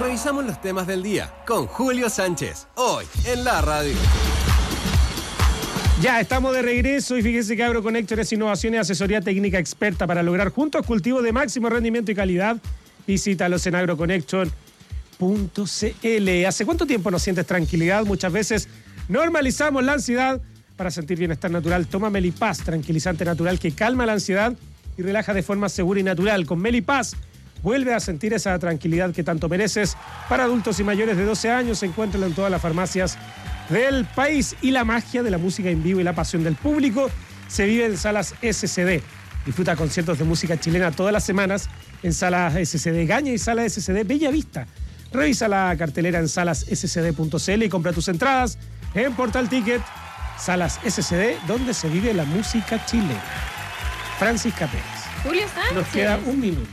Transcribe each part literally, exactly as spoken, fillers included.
Revisamos los temas del día con Julio Sánchez, hoy en la radio. Ya, estamos de regreso y fíjense que AgroConnector es innovación y asesoría técnica experta para lograr juntos cultivos de máximo rendimiento y calidad. Visítalos en agroconnector punto c l. ¿Hace cuánto tiempo no sientes tranquilidad? Muchas veces normalizamos la ansiedad. Para sentir bienestar natural, toma Melipaz, tranquilizante natural que calma la ansiedad y relaja de forma segura y natural. Con Melipaz, vuelve a sentir esa tranquilidad que tanto mereces. Para adultos y mayores de doce años, encuéntralo en todas las farmacias del país. Y la magia de la música en vivo y la pasión del público se vive en Salas S C D. Disfruta conciertos de música chilena todas las semanas en Salas S C D Gaña y Salas S C D Bella Vista. Revisa la cartelera en salas s c d punto c l y compra tus entradas en Portal Ticket. Salas S C D, donde se vive la música chilena. Francisca Pérez. Julio Sánchez. Nos queda un minuto.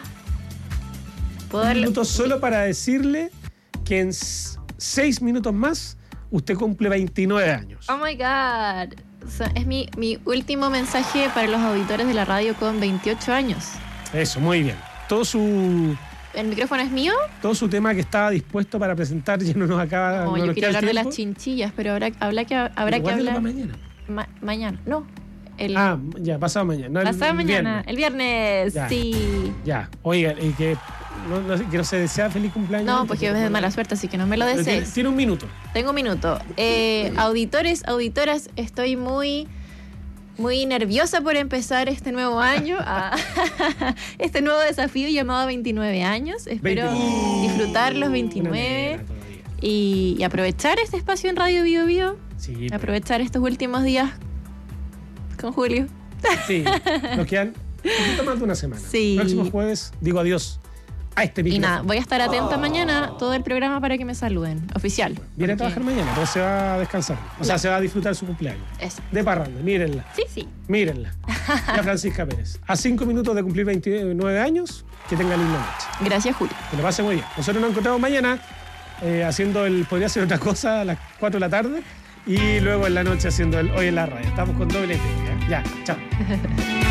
¿Puedo Un darle- minuto solo para decirle que en s- seis minutos más usted cumple veintinueve años. Oh my God. O sea, es mi, mi último mensaje para los auditores de la radio con veintiocho años. Eso, muy bien. Todo su, ¿El micrófono es mío? todo su tema que estaba dispuesto para presentar ya no nos acaba. No, no yo nos quiero queda hablar el de tiempo. las chinchillas, pero habrá, habrá que, habrá que Guárdelo hablar. para mañana. Ma- mañana, no. El, Ah, ya, pasado mañana. No, el- pasado el mañana. viernes. El viernes, Ya. sí. Ya, oiga, y que no, no, que no se desea feliz cumpleaños. No, porque es de mala suerte, así que no me lo Pero tiene, desees. tiene un minuto. Tengo un minuto. Eh, auditores, auditoras, estoy muy, muy nerviosa por empezar este nuevo año, ah, este nuevo desafío llamado veintinueve años. Espero veinte. disfrutar los Una veintinueve nena todavía. y, y aprovechar este espacio en Radio Bio Bio, Sí, pero- aprovechar estos últimos días con Julio. sí, nos quedan un poquito más de una semana. Sí. Próximo jueves digo adiós a este Y micrófono. nada, voy a estar atenta mañana todo el programa para que me saluden, oficial. Viene a porque- trabajar mañana, pero se va a descansar. O sea, No. se va a disfrutar su cumpleaños. Eso. De parranda, mírenla, Sí, sí. mírenla. Ya Francisca Pérez. A cinco minutos de cumplir veintinueve años, que tenga linda noche. Gracias, Julio. Que lo pase muy bien. Nosotros nos encontramos mañana eh, haciendo el, podría ser otra cosa a las cuatro de la tarde y luego en la noche haciendo el Hoy en la Radio. Estamos con doble T. Ya, ya chao.